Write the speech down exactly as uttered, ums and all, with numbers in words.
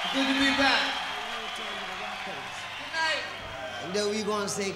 Good to be back. And then we gonna say